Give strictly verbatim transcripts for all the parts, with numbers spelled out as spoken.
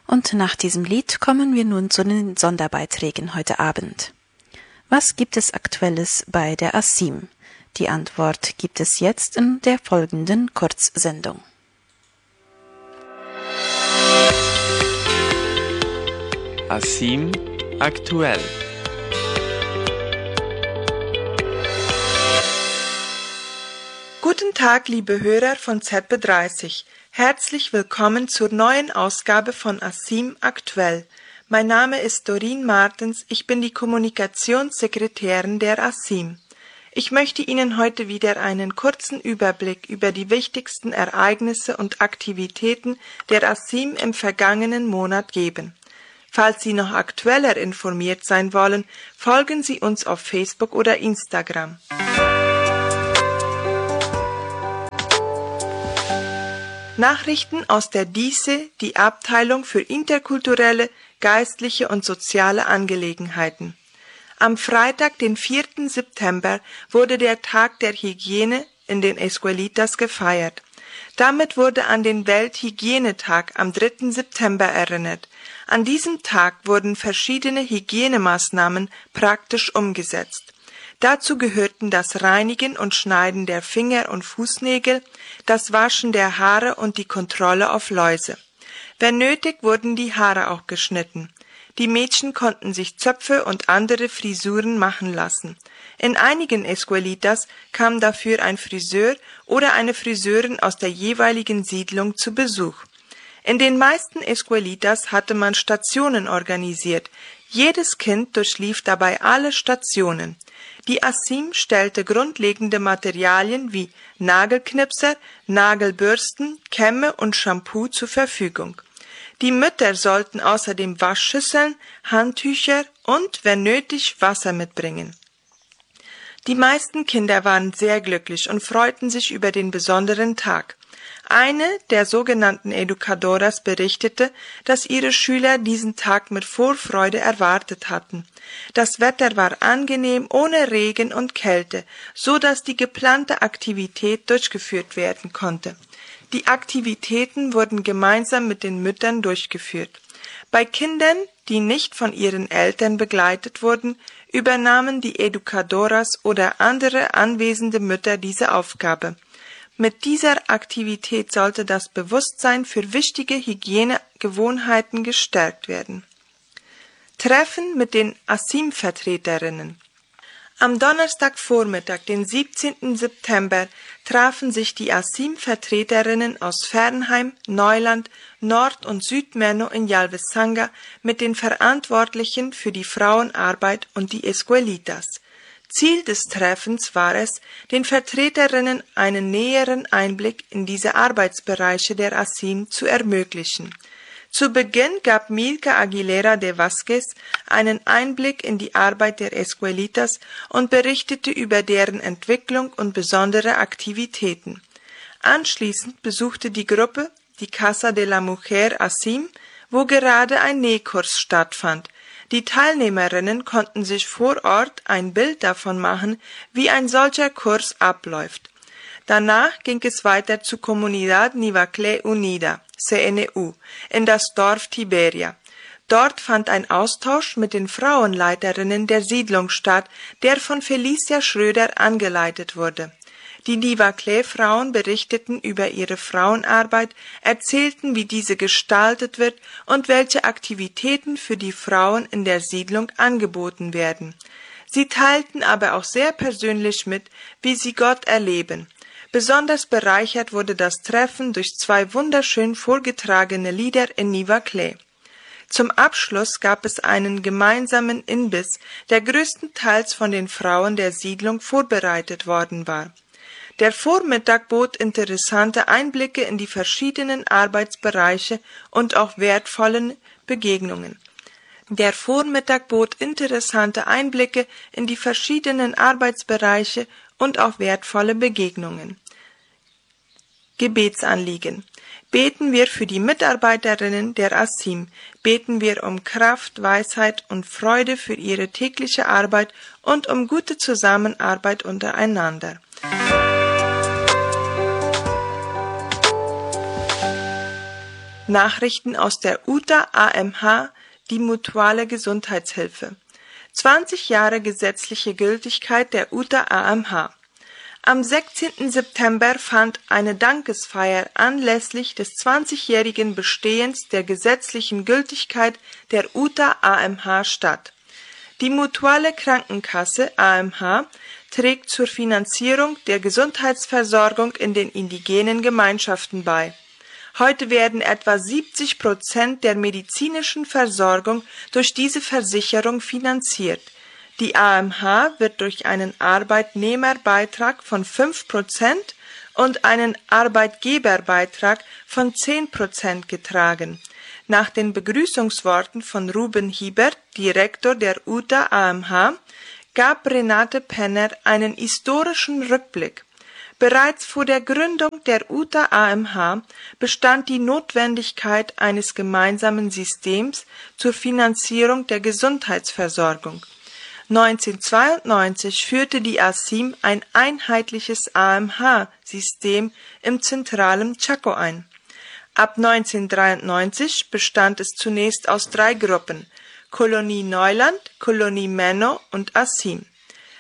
Und nach diesem Lied kommen wir nun zu den Sonderbeiträgen heute Abend. Was gibt es Aktuelles bei der ASIM? Die Antwort gibt es jetzt in der folgenden Kurzsendung. ASIM aktuell. Guten Tag, liebe Hörer von Z B dreißig. Herzlich willkommen zur neuen Ausgabe von ASIM aktuell. Mein Name ist Doreen Martens, ich bin die Kommunikationssekretärin der ASIM. Ich möchte Ihnen heute wieder einen kurzen Überblick über die wichtigsten Ereignisse und Aktivitäten der ASIM im vergangenen Monat geben. Falls Sie noch aktueller informiert sein wollen, folgen Sie uns auf Facebook oder Instagram. Nachrichten aus der D I S E, die Abteilung für interkulturelle, geistliche und soziale Angelegenheiten. Am Freitag, den vierten September, wurde der Tag der Hygiene in den Escuelitas gefeiert. Damit wurde an den Welthygienetag am dritten September erinnert. An diesem Tag wurden verschiedene Hygienemaßnahmen praktisch umgesetzt. Dazu gehörten das Reinigen und Schneiden der Finger- und Fußnägel, das Waschen der Haare und die Kontrolle auf Läuse. Wenn nötig, wurden die Haare auch geschnitten. Die Mädchen konnten sich Zöpfe und andere Frisuren machen lassen. In einigen Escuelitas kam dafür ein Friseur oder eine Friseurin aus der jeweiligen Siedlung zu Besuch. In den meisten Escuelitas hatte man Stationen organisiert. Jedes Kind durchlief dabei alle Stationen. Die ASIM stellte grundlegende Materialien wie Nagelknipser, Nagelbürsten, Kämme und Shampoo zur Verfügung. Die Mütter sollten außerdem Waschschüsseln, Handtücher und, wenn nötig, Wasser mitbringen. Die meisten Kinder waren sehr glücklich und freuten sich über den besonderen Tag. Eine der sogenannten Educadoras berichtete, dass ihre Schüler diesen Tag mit Vorfreude erwartet hatten. Das Wetter war angenehm, ohne Regen und Kälte, so dass die geplante Aktivität durchgeführt werden konnte. Die Aktivitäten wurden gemeinsam mit den Müttern durchgeführt. Bei Kindern, die nicht von ihren Eltern begleitet wurden, übernahmen die Educadoras oder andere anwesende Mütter diese Aufgabe. Mit dieser Aktivität sollte das Bewusstsein für wichtige Hygienegewohnheiten gestärkt werden. Treffen mit den ASIM-Vertreterinnen. Am Donnerstagvormittag, den siebzehnten September, trafen sich die ASIM-Vertreterinnen aus Fernheim, Neuland, Nord- und Südmerno in Yalvesanga mit den Verantwortlichen für die Frauenarbeit und die Escuelitas. Ziel des Treffens war es, den Vertreterinnen einen näheren Einblick in diese Arbeitsbereiche der ASIM zu ermöglichen. Zu Beginn gab Milka Aguilera de Vázquez einen Einblick in die Arbeit der Escuelitas und berichtete über deren Entwicklung und besondere Aktivitäten. Anschließend besuchte die Gruppe die Casa de la Mujer ASIM, wo gerade ein Nähkurs stattfand. Die Teilnehmerinnen konnten sich vor Ort ein Bild davon machen, wie ein solcher Kurs abläuft. Danach ging es weiter zu Comunidad Nivaclé Unida, C N U, in das Dorf Tiberia. Dort fand ein Austausch mit den Frauenleiterinnen der Siedlung statt, der von Felicia Schröder angeleitet wurde. Die Nivaclé-Frauen berichteten über ihre Frauenarbeit, erzählten, wie diese gestaltet wird und welche Aktivitäten für die Frauen in der Siedlung angeboten werden. Sie teilten aber auch sehr persönlich mit, wie sie Gott erleben. Besonders bereichert wurde das Treffen durch zwei wunderschön vorgetragene Lieder in Nivaclé. Zum Abschluss gab es einen gemeinsamen Imbiss, der größtenteils von den Frauen der Siedlung vorbereitet worden war. Der Vormittag bot interessante Einblicke in die verschiedenen Arbeitsbereiche und auch wertvolle Begegnungen. Der Vormittag bot interessante Einblicke in die verschiedenen Arbeitsbereiche und auch wertvolle Begegnungen. Gebetsanliegen. Beten wir für die Mitarbeiterinnen der ASIM. Beten wir um Kraft, Weisheit und Freude für ihre tägliche Arbeit und um gute Zusammenarbeit untereinander. Nachrichten aus der U T A A M H, die Mutuale Gesundheitshilfe. zwanzig Jahre gesetzliche Gültigkeit der U T A A M H. Am sechzehnten September fand eine Dankesfeier anlässlich des zwanzigjährigen Bestehens der gesetzlichen Gültigkeit der U T A A M H statt. Die Mutuale Krankenkasse A M H trägt zur Finanzierung der Gesundheitsversorgung in den indigenen Gemeinschaften bei. Heute werden etwa siebzig Prozent der medizinischen Versorgung durch diese Versicherung finanziert. Die A M H wird durch einen Arbeitnehmerbeitrag von fünf Prozent und einen Arbeitgeberbeitrag von zehn Prozent getragen. Nach den Begrüßungsworten von Ruben Hiebert, Direktor der U T A A M H, gab Renate Penner einen historischen Rückblick. Bereits vor der Gründung der U T A A M H bestand die Notwendigkeit eines gemeinsamen Systems zur Finanzierung der Gesundheitsversorgung. neunzehnhundertzweiundneunzig führte die A S I M ein einheitliches A M H-System im zentralen Chaco ein. Ab neunzehnhundertdreiundneunzig bestand es zunächst aus drei Gruppen: Kolonie Neuland, Kolonie Menno und A S I M.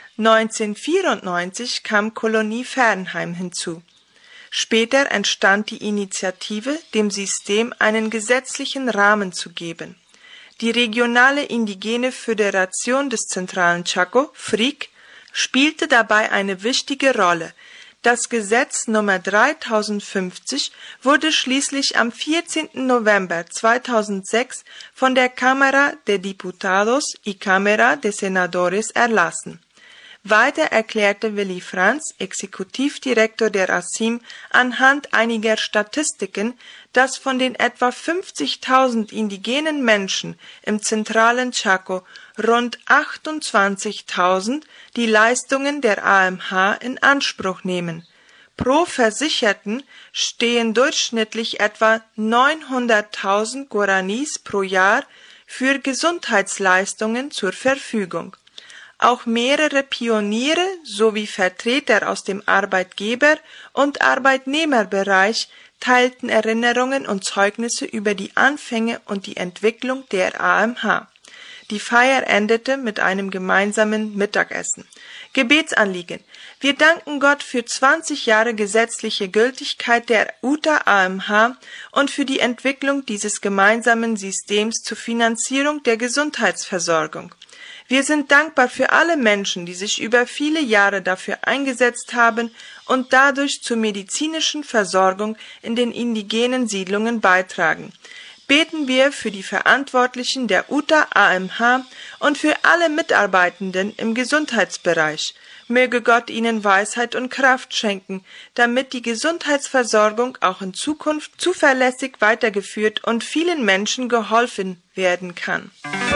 neunzehnhundertvierundneunzig kam Kolonie Fernheim hinzu. Später entstand die Initiative, dem System einen gesetzlichen Rahmen zu geben. Die regionale indigene Föderation des zentralen Chaco, F R I C, spielte dabei eine wichtige Rolle. Das Gesetz Nummer dreitausendfünfzig wurde schließlich am vierzehnten November zweitausendsechs von der Cámara de Diputados y Cámara de Senadores erlassen. Weiter erklärte Willy Franz, Exekutivdirektor der A S I M, anhand einiger Statistiken, dass von den etwa fünfzigtausend indigenen Menschen im zentralen Chaco rund achtundzwanzigtausend die Leistungen der A M H in Anspruch nehmen. Pro Versicherten stehen durchschnittlich etwa neunhunderttausend Guaranis pro Jahr für Gesundheitsleistungen zur Verfügung. Auch mehrere Pioniere sowie Vertreter aus dem Arbeitgeber- und Arbeitnehmerbereich teilten Erinnerungen und Zeugnisse über die Anfänge und die Entwicklung der A M H. Die Feier endete mit einem gemeinsamen Mittagessen. Gebetsanliegen. Wir danken Gott für zwanzig Jahre gesetzliche Gültigkeit der U T A A M H und für die Entwicklung dieses gemeinsamen Systems zur Finanzierung der Gesundheitsversorgung. Wir sind dankbar für alle Menschen, die sich über viele Jahre dafür eingesetzt haben und dadurch zur medizinischen Versorgung in den indigenen Siedlungen beitragen. Beten wir für die Verantwortlichen der U T A A M H und für alle Mitarbeitenden im Gesundheitsbereich. Möge Gott ihnen Weisheit und Kraft schenken, damit die Gesundheitsversorgung auch in Zukunft zuverlässig weitergeführt und vielen Menschen geholfen werden kann.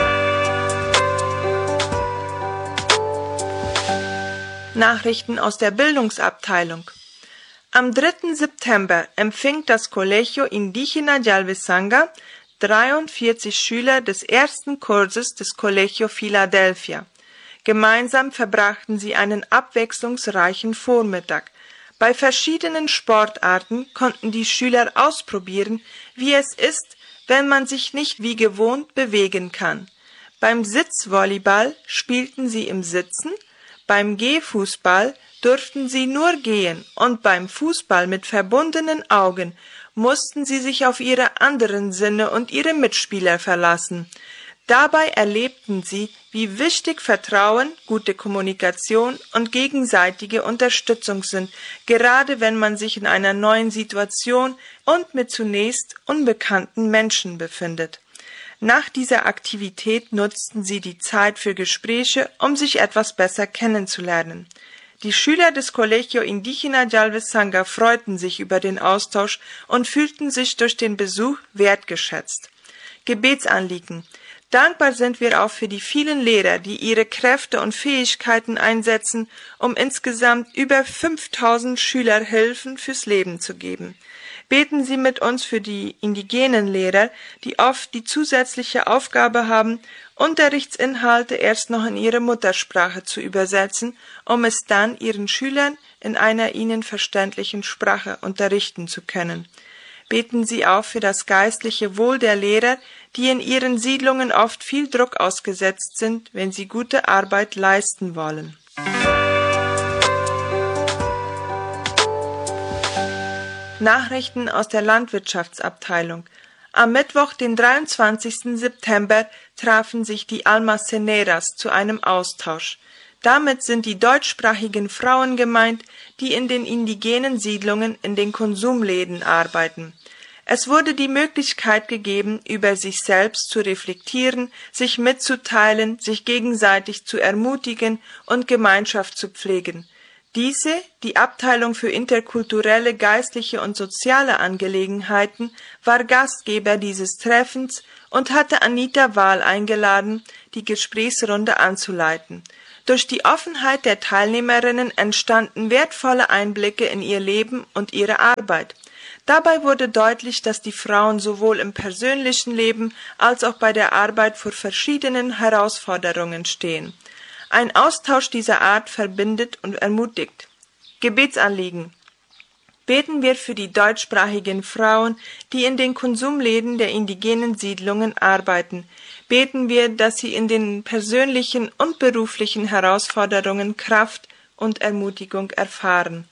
Nachrichten aus der Bildungsabteilung. Am dritten September empfing das Colegio Indígena Yalvesanga dreiundvierzig Schüler des ersten Kurses des Colegio Philadelphia. Gemeinsam verbrachten sie einen abwechslungsreichen Vormittag. Bei verschiedenen Sportarten konnten die Schüler ausprobieren, wie es ist, wenn man sich nicht wie gewohnt bewegen kann. Beim Sitzvolleyball spielten sie im Sitzen, beim Gehfußball durften sie nur gehen und beim Fußball mit verbundenen Augen mussten sie sich auf ihre anderen Sinne und ihre Mitspieler verlassen. Dabei erlebten sie, wie wichtig Vertrauen, gute Kommunikation und gegenseitige Unterstützung sind, gerade wenn man sich in einer neuen Situation und mit zunächst unbekannten Menschen befindet. Nach dieser Aktivität nutzten sie die Zeit für Gespräche, um sich etwas besser kennenzulernen. Die Schüler des Colegio Indígena Yalvesanga freuten sich über den Austausch und fühlten sich durch den Besuch wertgeschätzt. Gebetsanliegen. Dankbar sind wir auch für die vielen Lehrer, die ihre Kräfte und Fähigkeiten einsetzen, um insgesamt über fünftausend Schüler Hilfen fürs Leben zu geben. Beten Sie mit uns für die indigenen Lehrer, die oft die zusätzliche Aufgabe haben, Unterrichtsinhalte erst noch in ihre Muttersprache zu übersetzen, um es dann ihren Schülern in einer ihnen verständlichen Sprache unterrichten zu können. beten sie auch für das geistliche Wohl der Lehrer, die in ihren Siedlungen oft viel Druck ausgesetzt sind, wenn sie gute Arbeit leisten wollen. Nachrichten aus der Landwirtschaftsabteilung. Am Mittwoch, den dreiundzwanzigsten September, trafen sich die Almaceneras zu einem Austausch. Damit sind die deutschsprachigen Frauen gemeint, die in den indigenen Siedlungen in den Konsumläden arbeiten. Es wurde die Möglichkeit gegeben, über sich selbst zu reflektieren, sich mitzuteilen, sich gegenseitig zu ermutigen und Gemeinschaft zu pflegen. Diese, die Abteilung für interkulturelle, geistliche und soziale Angelegenheiten, war Gastgeber dieses Treffens und hatte Anita Wahl eingeladen, die Gesprächsrunde anzuleiten. Durch die Offenheit der Teilnehmerinnen entstanden wertvolle Einblicke in ihr Leben und ihre Arbeit. Dabei wurde deutlich, dass die Frauen sowohl im persönlichen Leben als auch bei der Arbeit vor verschiedenen Herausforderungen stehen. Ein Austausch dieser Art verbindet und ermutigt. Gebetsanliegen. Beten wir für die deutschsprachigen Frauen, die in den Konsumläden der indigenen Siedlungen arbeiten. Beten wir, dass sie in den persönlichen und beruflichen Herausforderungen Kraft und Ermutigung erfahren.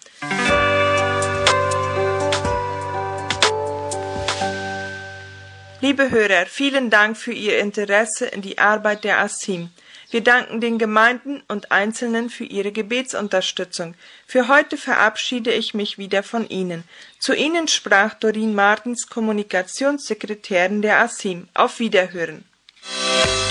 Liebe Hörer, vielen Dank für Ihr Interesse in die Arbeit der A S I M. Wir danken den Gemeinden und Einzelnen für ihre Gebetsunterstützung. Für heute verabschiede ich mich wieder von Ihnen. Zu Ihnen sprach Doreen Martens, Kommunikationssekretärin der A S I M. Auf Wiederhören.